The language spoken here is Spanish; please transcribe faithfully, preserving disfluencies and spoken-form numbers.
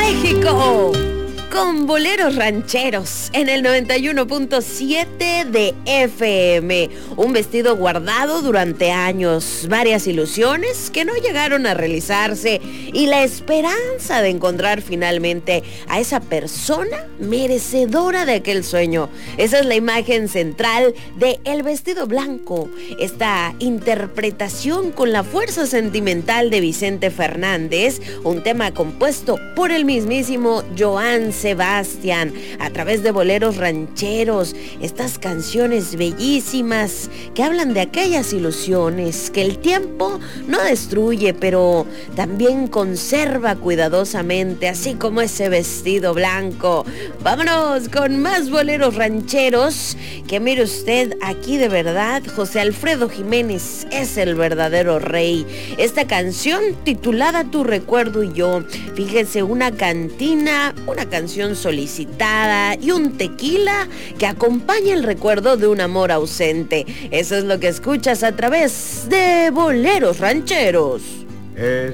México, con boleros rancheros en el noventa y uno punto siete de F M. Un vestido guardado durante años, varias ilusiones que no llegaron a realizarse y la esperanza de encontrar finalmente a esa persona merecedora de aquel sueño. Esa es la imagen central de El Vestido Blanco, esta interpretación con la fuerza sentimental de Vicente Fernández, un tema compuesto por el mismísimo Joan Sebastián, a través de boleros rancheros, estas canciones bellísimas que hablan de aquellas ilusiones que el tiempo no destruye, pero también conserva cuidadosamente, así como ese vestido blanco. Vámonos con más boleros rancheros, que mire usted, aquí de verdad José Alfredo Jiménez es el verdadero rey. Esta canción titulada Tu recuerdo y yo, fíjense, una cantina, una canción solicitada y un tequila que acompaña el recuerdo de un amor ausente. Eso es lo que escuchas a través de boleros rancheros. Es